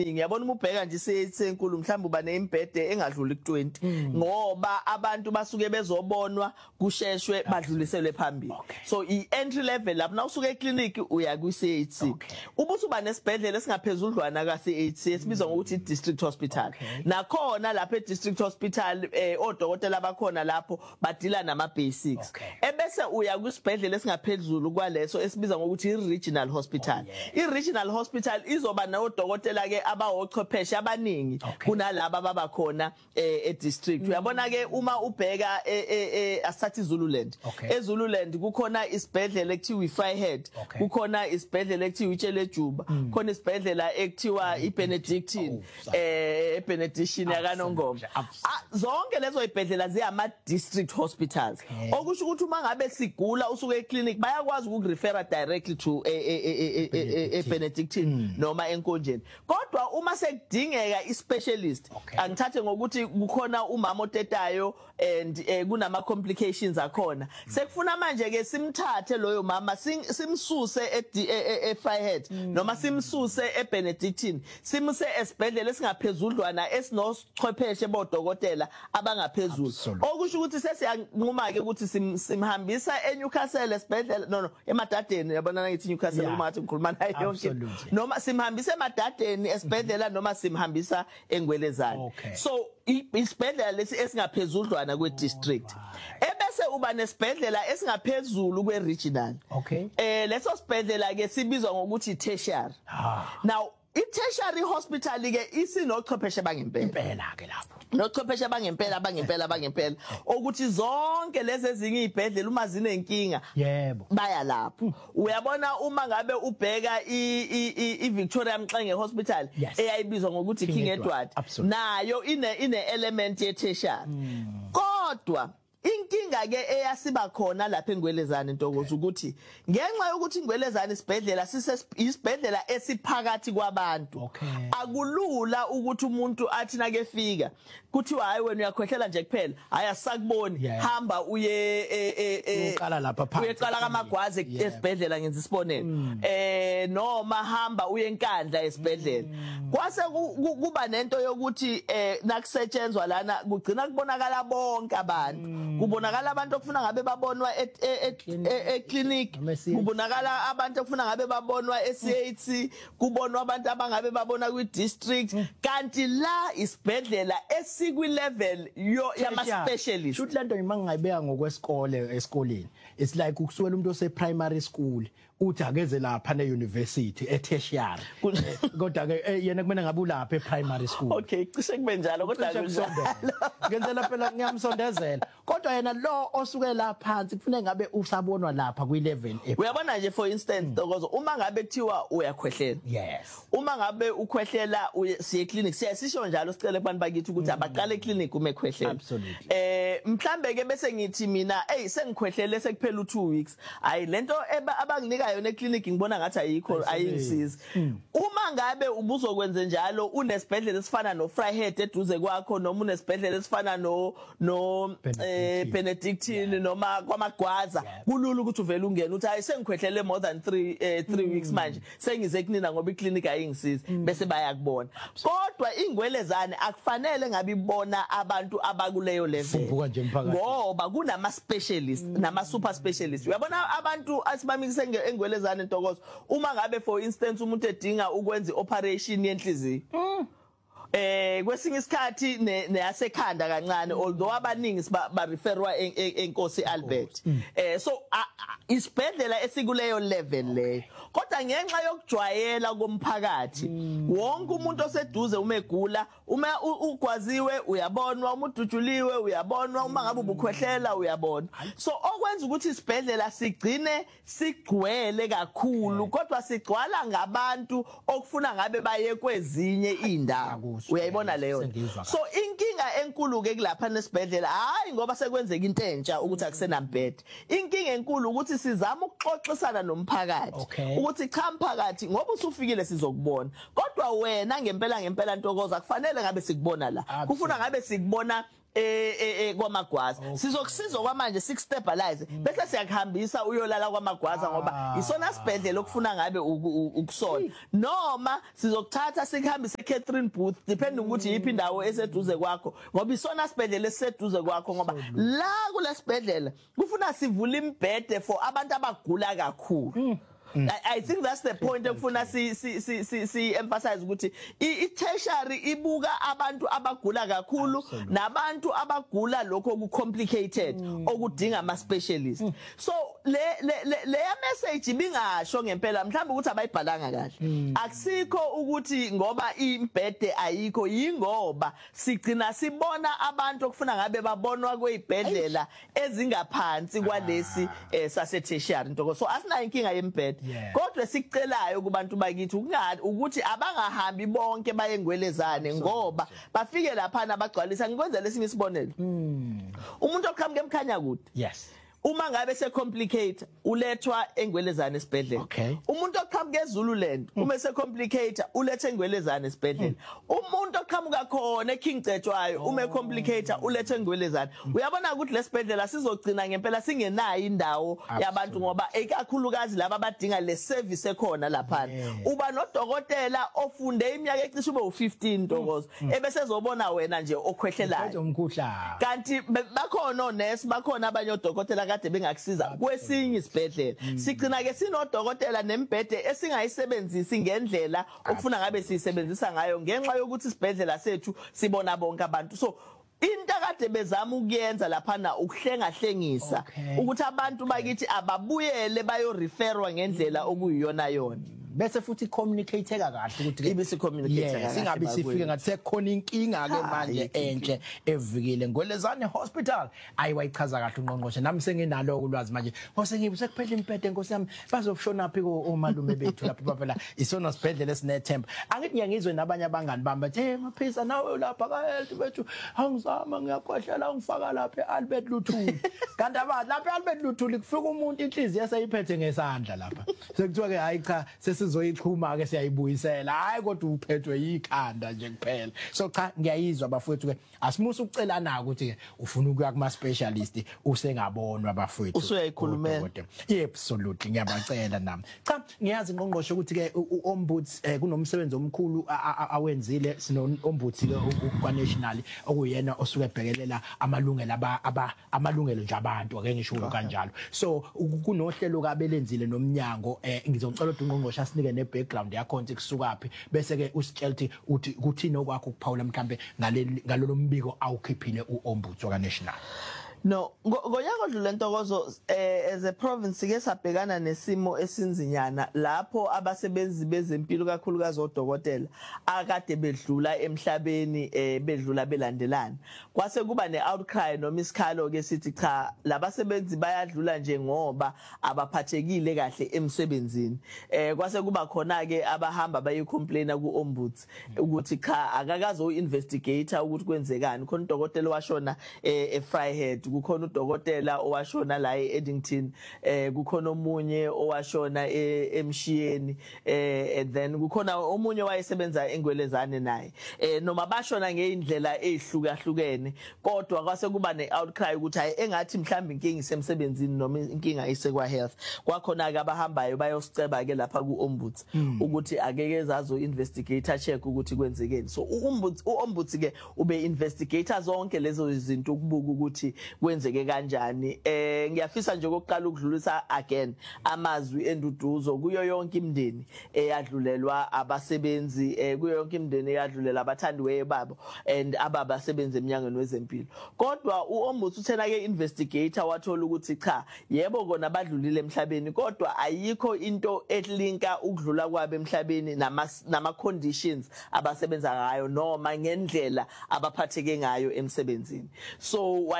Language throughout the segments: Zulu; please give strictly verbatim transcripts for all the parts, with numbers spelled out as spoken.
ngiyabona uma ubheka nje isenkulu mhlawumbe uba neimbhede engadluli ku twenty ngoba abantu basuke bezobonwa kusheshwe badluliselwe phambili. So i entry level lapho na usuke eclinic uya ku C H C. Ubuthi uba nesibhedlela esingaphezudlwana ka C H C esibizwa ngokuthi district hospital. Nakhona lapha e district hospital eh odokotela bakhona lapho badila nama basics. Ebese uya kwisibhedlela esingaphezulu kwaleso esibizwa ngokuthi i regional hospital. I regional hospital izoba nodokotela ke abawochwepheshe abaningi kunalabo baba khona e district. Uyabona ke uma ubheka e asathi Zululand. EZululand kukhona isibhedlela ekuthiwa iFryhead, kukhona isibhedlela ekuthiwa iTshelejuba, khona isibhedlela ekuthiwa iBenedictine eh eBenediction yaKaNongoma. Zonke lezo izibhedlela ziyama district hospitals. Okusho ukuthi uma ngabe sigula usuke eclinic bayakwazi ukurefer directly to eBenedictine noma enkonjeni. Kodwa uma sekudingeka ispecialist angithathe ngokuthi kukhona umama otetayo and kunama complications akhona, sekufuna manje ke simthathe loyo mama simsuse eFryhead noma simsuse eBenedictine simuse esibhedlela esingaphezudlwana esinochwepheshe bodokotela abangaphezulu. Okusho ukuthi sesiyanquma ke ukuthi simhambisa eNewcastle esibhedlela no no eMadadeni, yabona ngithi Newcastle uma ngathi ngikhuluma naye yonke, noma simhambisa eMadadeni esibhedlela noma simhambisa eNgwelezane. So isibhedlela lesi esingaphezudlwana kwe district. Ebese uba nesibhedlela esingaphezulu kwe regional. Eh leso sibhedlela ke sibizwa ngokuthi tertiary. Now i-tertiary hospital ke isinochwepheshe bangempela. Impela ke lapho. Nochwepheshe bangempela bangempela bangempela ukuthi zonke lezi ezinye izibhedlela uma zinenkinga yebo baya lapho. Uyabona uma ngabe ubheka i Victoria Mxenge Hospital eyayibizwa ngokuthi King Edward nayo ine ine element ye tertiary. Kodwa inkinga ke eyasiba khona lapha eNgwelezane Ntokozo ukuthi ngenxa yokuthi iNgwelezane isibhedlela sisibhedlela esiphakathi kwabantu akulula ukuthi umuntu athi nake fika kuthiwa hayi wena uyakhwehlela nje kuphela hayi asakuboni hamba uye uqala lapha phansi uyeqala kaMagwazi esibhedlela ngenza isibonelo eh noma hamba uye eNkandla esibhedlela. Kwase kuba nento yokuthi eh nakusetshenzwa lana kugcina kubonakala bonke abantu. Kubonakala abantu okufuna ngabe babonwa e-clinic, kubonakala abantu okufuna ngabe babonwa e-C H C, kubonwa abantu abangabe babona kwi-district, kanti la isibhedlela esikwi level yo yama specialist. Shothi lento ngimangayibeka ngokwesikole esikoleni. It's like ukusuwela umuntu ose primary school uthi akeze lapha ne university e tertiary. Kodwa ke yena kumele ngabe ulapha e primary school. Okay, cishe kube njalo kodwa ngenzela phela ngiyamsondezela. Kodwa yena lo osuke la phansi kufanele ngabe usabonwa lapha kwi level. Uyabona nje for instance Ntokozo uma ngabe kuthiwa uyakhwehlela. Yes. Uma ngabe ukhwehlela siye clinic siyasisho njalo sicela kubantu bakithi ukuthi abaqale clinic uma ekhwehlela. Absolutely. Eh mhlambe ke bese ngithi mina hey sengikhwehlele sekuphela u two weeks. Hayi lento abanginika yona eclinic ngibona ngathi ayikho ayingisiza. Uma ngabe ubuzokwenza njalo unesibhedlela esifana no Fryhead eduze kwakho noma unesibhedlela esifana no no eh Benedictine noma kwaMagwaza kulula ukuthi uvele ungene uthi hayi sengikhwehlele more than three weeks manje sengize kunina ngoba iclinic ayingisiza bese bayakubona. Kodwa iNgwelezane akufanele ngabe ibona abantu abakuleyo level ngoba kunama specialist nama super specialist. Uyabona abantu asibamikise eNgwelezane Ntokozo uma ngabe for instance umuntu edinga ukwenza operation yenhliziyo eh kwesinye isikhathi neyasekhanda kancane although abaningi ba referwa eNkosi Albert eh so isibhedlela esikuleyo level leyo. Kodwa ngenxa yokujwayela komphakathi wonke umuntu oseduze uma egula uma ugwaziwe uyabonwa, uma udujuliwe uyabonwa, uma ngabe ubukhwehlela uyabona. So okwenza ukuthi isibhedlela sigcine sigcwele kakhulu kodwa sigcwala ngabantu okufuna ngabe baye kwezinye indawo. Uyayibona leyo. So inkinga enkulu ke kulapha nesibhedlela hayi ngoba sekwenzeka into entsha ukuthi akusenambhede. Inkinga enkulu ukuthi sizama ukuxoxisana nomphakathi ukuthi cha mphakathi ngoba usufikile sizokubona kodwa wena ngempela ngempela Ntokozo akufanele ngabe sikubona la kufuna ngabe sikubona eh kwaMagwaza sizokusiza kwamanje six stabilize bese siyakuhambisa uyolala kwaMagwaza ngoba isona sibhedlela okufuna ngabe ukusona noma sizokuthatha sikuhambise eCatherine Booth depending ukuthi yiphi indawo eseduze kwakho ngoba isona sibhedlela esiseduze kwakho ngoba la kulesibhedlela kufuna sivula imbhede for abantu abagula kakhulu. Mm. I, I think that's the point ekufuna si si si si, si emphasize ukuthi I tertiary ibuka abantu abagula kakhulu nabantu abagula lokho ku complicated mm. okudinga ama specialists. Mm. So le le le message ibingasho ngempela mhlawumbe ukuthi abayibhalanga kahle. Mm. Akusikho ukuthi ngoba imbhede ayikho yingoba sigcina sibona abantu okufuna ngabe babonwa kwezibhedlela ezingaphansi kwalesi eh, sase tertiary ntoko so asina inkinga yembhede. Yeah. Kodwa sikucelayo kubantu bakithi ukungani ukuthi abangahambi bonke baye ngwelezane ngoba bafike lapha nabagcwalisa ngikwenza lesinye isibonelo. Mm. Umuntu oqhamuke emkhanya kude. Yes. Uma ngabe se complicate ulethwa engwelezane esibhedlela. Okay. Umuntu oqhamuke eZululand mm. uma se complicate ulethe engwelezane esibhedlela. Mm. Umuntu oqhamuka khona eKing Cetshwayo oh. uma complicate ulethe engwelezane. Mm. Uyabona ukuthi lesibhedlela sizogcina ngempela singenayo indawo yabantu ngoba ekakhulukazi laba abadinga le service ekhona lapha. Yeah. Uba nodokotela ofunde iminyaka ecishe ube u fifteen Ntokozo mm. ebese ezobona wena nje okhwehlelayo. Umkhuhlane. Kanti bakhona onesi bakhona abanye odokotela kade bengakusiza kwesinye isibhedlela sigcina ke sinodokotela nembhede esingayisebenzisi ngendlela okufuna ngabe siyisebenzisa ngayo ngenxa yokuthi isibhedlela sethu sibona bonke abantu so into akade bezama ukuyenza lapha na ukuhlenga hlengisa ukuthi abantu bakithi ababuyele bayo referwa ngendlela okuyiyona yona bese futhi communicateka kahle ukuthi ibe si communicate kahle singabe sifike ngathi sekukhona inkinga ke manje enhle evikile ngolezane hospital ayiwayichaza kahle unqonqoshe nami senginalo ulwazi manje ngose ngibe sekuphela impede enkosi yami bazoshona phi omalume bethu lapha phela isona sibhedlela esinethemba angithi ngiyangizwe nabanye abangani bami bathi hey maphisa nawe lapha ka health bethu angizama ngiyakhohlela ngifaka lapha eAlbert Luthuli kanti abathi lapha eAlbert Luthuli kufika umuntu inhliziyo esayiphethe ngesandla lapha sekuthiwa ke hayi cha sizoyichuma ke siyayibuyisela hayi kodwa uphethwe yikhanda nje kuphela so cha ngiyayizwa bafowethu ke asimusa ukucelana ukuthi ke ufuna ukuya kuma specialist usengabonwa bafowethu usuyayikhulumela absolutely ngiyabacela nami cha ngiyazi ngqongqosho ukuthi ke uombuds kunomsebenzi omkhulu awenzile sino ombuds ke kwa national okuyena osuke ebhekelela amalungelo aba amalungelo nje abantu ake ngisho kanjalo so kunohlelo kabelenzile nomnyango ngizocela ukuthi ungqongqosho asinike ne background yakho nje kusukaphi bese ke usitshelthi uthi kuthini okwakho ukuphawula mhlambe ngalelo mbiko awukhiphile uombuds wa national. No ngonyaka odlule Ntokozo eh as a province ke sabhekana nesimo esinzinyana lapho abasebenzi bezempilo kakhulukazi odokotela akade bedlula emhlabeni eh bedlula belandelana kwase kuba ne outcry noma isikhalo ke sithi cha labasebenzi bayadlula nje ngoba abaphathekile kahle emsebenzini eh kwase kuba khona ke abahamba bayicomplaina kuombuds ukuthi cha akakazo investigator ukuthi kwenzekani khona udokotela washona eh eFryhead kukhona udokotela owashona la eEdington eh kukhona omunye owashona eMshiyeni eh and then kukhona omunye wayesebenza eNgwelezane naye eh noma bashona ngeindlela ezihlukahlukene kodwa kwase kuba neoutcry ukuthi hayi engathi mhlawumbe inkinga isemsebenzini noma inkinga isekwa health kwakhona ke abahambayo bayosiceba ke lapha kuombuds ukuthi akeke zazo investigator check ukuthi kwenzekeni so uombuds uombuds ke ube investigator zonke lezo izinto ukubuka ukuthi kwenzeke kanjani eh ngiyafisa nje ukuqala ukudlulisa again amazwi enduduzo kuyo yonke imndeni eyadlulelwa abasebenzi eh kuyo yonke imndeni eyadlulela abathandiweyo babo and ababasebenza eminyangweni wezempilo kodwa uombuds uthena ke investigator wathola ukuthi cha yebo kona badlulile emhlabeni kodwa ayikho into elinka ukudlula kwabe emhlabeni nama nama conditions abasebenza ngayo noma ngendlela abaphatheke ngayo emsebenzini so wayese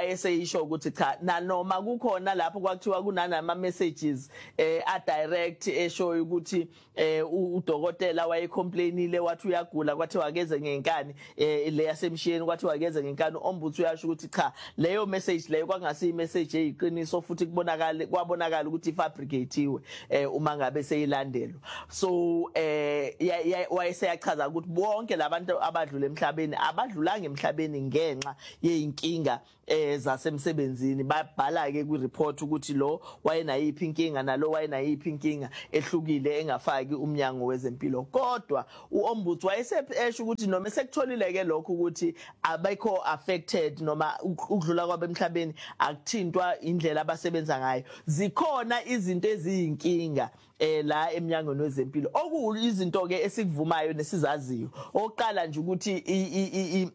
esisho ukuthi cha nanoma kukhona lapho kwakuthiwa kunanama messages eh a direct esho ukuthi eh udokotela wayecomplainile wathi uyagula kwathiwa akeze ngenkani eh le yasemshiyeni kwathiwa akeze ngenkani ombuthi uyasho ukuthi cha leyo message leyo kwangasi imessage eyiqiniso futhi kubonakala kwabonakala ukuthi fabricatiwe eh uma ngabe seyilandelwa so eh wayeseyachaza ukuthi bonke labantu abadlula emhlabeni abadlulanga emhlabeni ngenxa yeinkinga eh zasemsebenzini babhala ke ku report ukuthi lo wayenayiphi inkinga nalo wayenayiphi inkinga ehlukile engafaki umnyango wezempilo kodwa uombuthi wayesepesha ukuthi noma sekutholile ke lokho ukuthi abekho affected noma ukudlula kwabo emhlabeni akuthintwa indlela abasebenza ngayo zikhona izinto eziyinkinga eh la emnyangweni wezempilo okuwu izinto ke esikuvumayo nesizaziyo oqala nje ukuthi i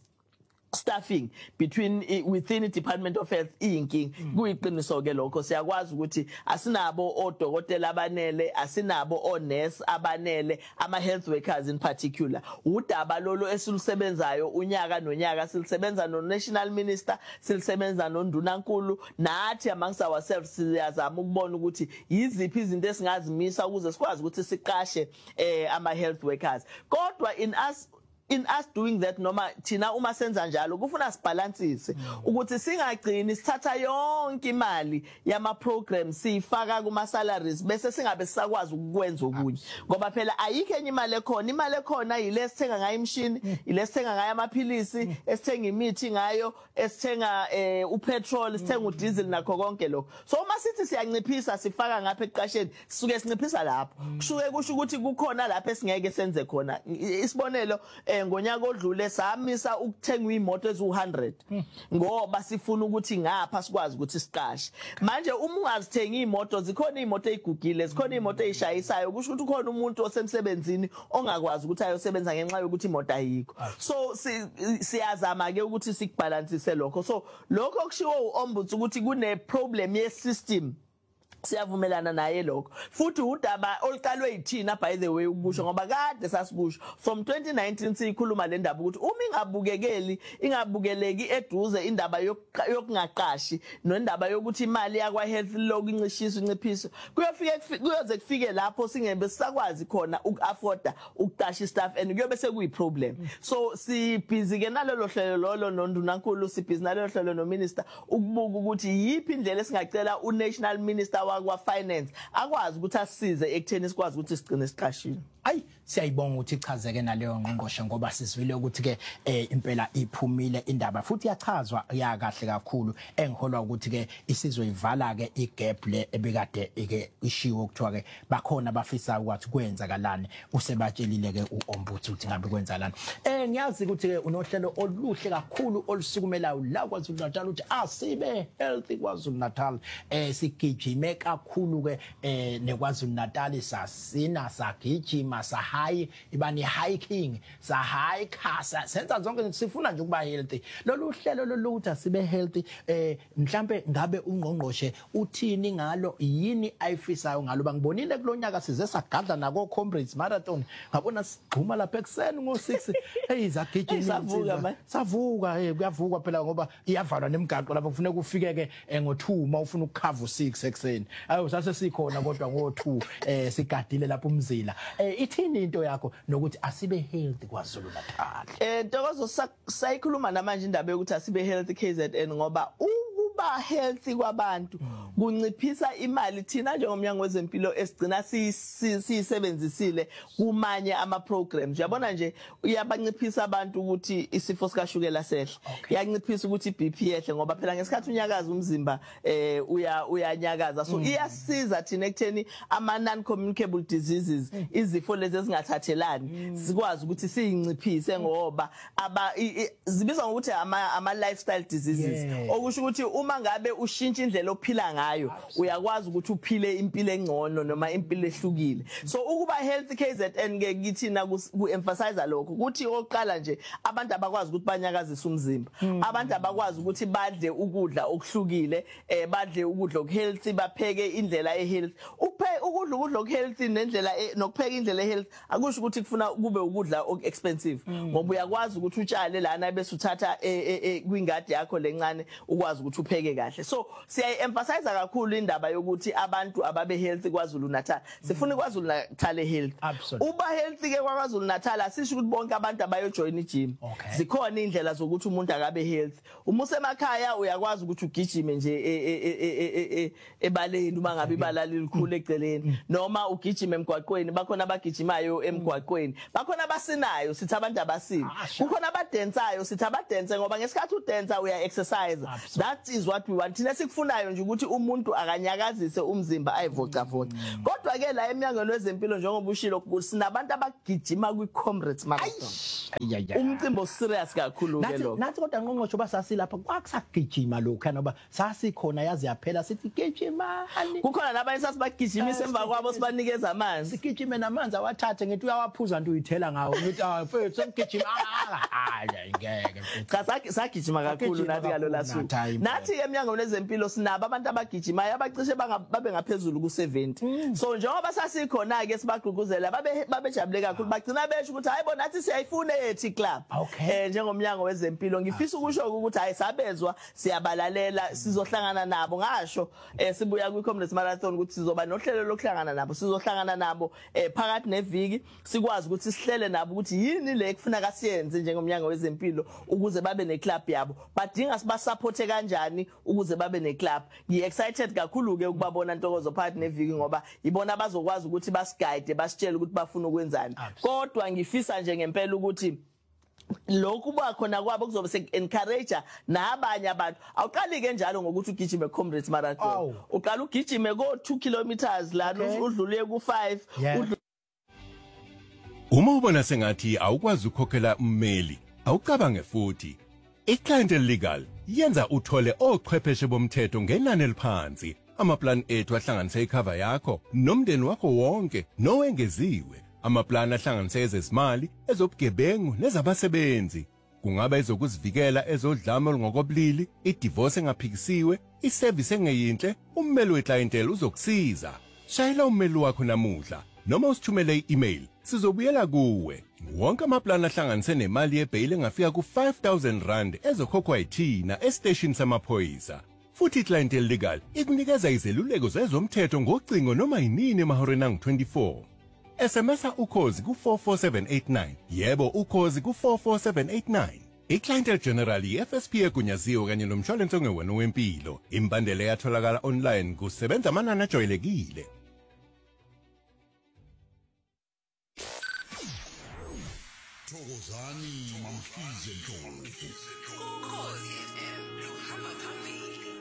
staffing between within the Department of Health inking kuyiqiniso ke lokho siyakwazi ukuthi asinabo odokotela abanele asinabo onurse abanele ama health workers in particular udaba lolo esilusebenzayo unyaka nonyaka silisebenza no national minister silisebenza no ndunankulu nathi amongst ourselves siyazama ukubona ukuthi yiziphi izinto esingazimisa ukuze sikwazi ukuthi siqashe eh ama health workers kodwa in us in us doing that noma thina uma senza njalo kufuna sibalansise ukuthi singagcini sithatha yonke imali yama programs sifaka kuma salaries bese singabe sisakwazi ukukwenza okunye ngoba phela ayikho enye imali ekhona imali ekhona yile sithenga ngayo imshini ile sithenga ngayo amaphilisi esithenga imithi ngayo esithenga upetrol sithenga udiesel nakho konke lokho so uma sithi siyanciphisa sifaka ngapha eqasheni sisuke sinciphisa lapho kushuke kusho ukuthi kukhona lapho esingeke senze khona isibonelo ngonyaka odlule samisa ukuthenga imoto ezi one hundred ngoba sifuna ukuthi ngapha sikwazi ukuthi siqashe manje uma ungazithenga imoto zikhona imoto ezigugile zikhona imoto ezishayisayo kusho ukuthi ukhona umuntu osemsebenzini ongakwazi ukuthi ayosebenza ngenxa yokuthi imoto ayikho so siyazama ke ukuthi sikubalansise lokho so lokho kushiwo uombuthi ukuthi kune problem ye system siyavumelana naye lokho futhi udaba oliqalwe yithina by the way ukusho ngoba kade sasikusho from twenty nineteen sikhuluma le ndaba ukuthi uma ingabukekeli ingabukeleki eduze indaba yokungaqashi nendaba yokuthi imali yakwa health loku incishiswa inciphiso kuyofike kuyoze kufike lapho singebe sisakwazi khona ukuafforda ukuqasha staff and kuyobe sekuyi problem so si busy ke nalelo hlelo lolo nondunankulu si busy nalelo hlelo no minister ukubuka ukuthi yipi indlela esingacela u national minister kwa finance akwazi ukuthi asize ekutheni sikwazi ukuthi sigcine siqashile ayi siyayibonga ukuthi ichazeke naleyo ngqongqoshe ngoba sisivile ukuthi ke impela iphumile indaba futhi yachazwa ya kahle kakhulu engiholwa ukuthi ke isizoyivala ke igap le ebekade ke ishiwo ukuthiwa ke bakhona bafisa ukuthi kwenzakalani usebatshelile ke uombuthi ukuthi ngabe kwenzakalani eh ngiyazi ukuthi ke unohlelo oluhle kakhulu olusukumelayo la kwaZulu Natal ukuthi asibe healthy kwaZulu Natal eh sigijime kakhulu ke eh neKwaZulu Natal sasina sagijima sa high ibani hiking sa hike senza zonke sifuna nje ukuba healthy lolu hlelo loluthi asibe healthy eh mhlambe ngabe ungqongqoshe uthini ngalo yini ayifisayo ngalo bangibonile kulonyaka size sagadla nako comrades marathon ngabona sigxuma lapha ekseni ngo six hey zagijima savuka man savuka eh kuyavukwa phela ngoba iyavalwa nemigaqo lapho kufanele kufike ke ngo two mawufuna ukukhava six ekseni ayo sase sikhona kodwa ngo two eh sigadile lapha umzila eh ithini into yakho nokuthi asibe healthy kwaZulu Natal eh Ntokozo sayikhuluma namanje indaba yokuthi asibe healthy K Z N ngoba ukuba healthy kwabantu kunciphisa imali thina njengomnyango wezempilo esigcina siyisebenzisile kumanye ama programs uyabona nje uyabanciphisa abantu ukuthi isifo sikashukela sehla iyanciphisa ukuthi iB P yehle ngoba phela ngesikhathi unyakaza umzimba eh uya uyanyakaza so iyasiza thina ekutheni ama non communicable diseases izifo lezi ezingathathelani sikwazi ukuthi siyinciphise ngoba aba zibizwa ngokuthi ama ama lifestyle diseases okusho ukuthi uma uma ngabe ushintsha indlela ophila ngayo uyakwazi ukuthi uphile impilo engcono noma impilo ehlukile. So ukuba healthy K Z N ke ngithina ku emphasize lokho ukuthi oqala nje abantu abakwazi ukuthi banyakazise umzimba, abantu abakwazi ukuthi badle ukudla okuhlukile, eh badle ukudla okuhealthy, bapheke indlela ehealthy. Uphe ukudla ukudla okuhealthy nendlela nokupheka indlela ehealthy akusho ukuthi kufuna kube ukudla okexpensive, ngoba uyakwazi ukuthi utshale lana bese uthatha kwingadi yakho lencane ukwazi ukuthi upheke kahle. So siya emphasize kakhulu indaba yokuthi abantu ababe healthy kwaZulu Natal. Sifuna kwaZulu Natal healthy. Uba healthy ke kwaZulu Natal asisho ukuthi bonke abantu abayojoin igym. Zikhona indlela zokuthi umuntu akabe healthy. Uma usemakhaya uyakwazi ukuthi ugijime nje ebaleni uma ngabe ibala likhulu eceleni, noma ugijime emgwaqweni. Bakhona abagijimayo emgwaqweni, bakhona abasinayo sithi abantu abasini, kukhona abadansayo sithi abadanse ngoba ngesikhathi udansa uya exercise. That is what we want. Thina sikufunayo nje ukuthi umuntu akanyakazise umzimba ayivocavoca. Kodwa ke la eminyangweni wezempilo njengoba ushilo sinabantu abagijima kwi Comrades Marathon. Umcimbi serious kakhulu ke lokho. Nathi kodwa ngqongqosho basasi lapha kwakusagijima lokho ngoba sasikhona yazi yaphela sithi gijimani. Kukhona nabanye sasibagijimisa emva kwabo sibanikeza amanzi. Sigijime namanzi awathathe ngithi uyawaphuza nto uyithela ngawo ngithi ah mfethu sengigijima hayi ngeke cha sagijima kakhulu nathi ngalo lasuku. Nathi eminyangweni wezempilo sinabo abantu abagijimayo abacishe babe ngaphezulu ku seventy. So njengoba sasikhona ke sibagqugquzela babe babejabule kakhulu bagcina besho ukuthi hayibo nathi siyayifuna ethi club. Eh njengomnyango wezempilo ngifisa ukusho ukuthi hayi sabezwa siyabalalela sizohlangana nabo ngasho eh sibuya kwi Comrades Marathon ukuthi sizoba nohlelo lokuhlangana nabo sizohlangana nabo eh phakathi neviki sikwazi ukuthi sihlele nabo ukuthi yini le ekufuna kasiyenze njengomnyango wezempilo ukuze babe ne club yabo, badinga siba support kanjani ukuze babe ne club. Ngi excited kakhulu ke ukubabona Ntokozo phakathi neviki ngoba ibona bazokwazi ukuthi basiguide basitshele ukuthi bafuna ukwenzani. Kodwa ngifisa nje ngempela ukuthi lokhu bakhona kwabo kuzobe se encourage nabanye abantu. Awuqali ke njalo ngokuthi ugijime Comrades Marathon, uqala ugijime ko two kilometers la udlule ku five. Uma ubona sengathi awukwazi ukukhokhela ummeli awucabange futhi iClientele Legal yenza uthole ochwepheshe bomthetho ngenani eliphansi. Amaplan ethu ahlanganise icover yakho nomndeni wakho wonke nowengeziwe. Amaplan ahlanganise ezezimali, ezobugebengu nezabasebenzi. Kungaba ezokuzivikela ezodlame olungokobulili, idivorce engaphikisiwe, iservice engeyinhle, ummeli weClientele uzokusiza. Shayela ummeli wakho namuhla noma usithumele i-email sizobuyela kuwe. Wonke amaplan ahlanganise nemali yebail engafika ku five thousand rand ezokhokhwa yithina estation samaphoyisa. Futhi iClientele Legal ikunikeza izeluleko zezomthetho ngocingo noma yinini emahoreni angu twenty-four. S M S ukhozi ku four four seven eight nine. Yebo ukhozi ku four four seven eight nine. iClientele General F S P egunyaziwe kanye nomshwalense ongewena wempilo. Imbandela yatholakala online kusebenza amanani ajwayelekile. Thokozani Mkhize Ntombi. Ukhozi F M luhamba phambili.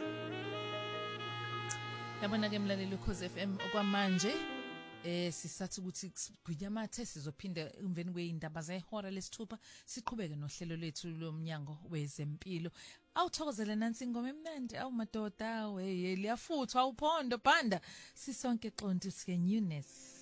Yabona ke mlaleli Ukhozi F M okwamanje eh sisathi ukuthi kunyamathe sizophinda emveni kweindaba zehora lesithupha siqhubeke nohlelo lethu lomnyango wezempilo. Awuthokozele nansi ingoma emnandi awu madoda we liyafuthwa awuphondo banda sisonke xonto sike newness.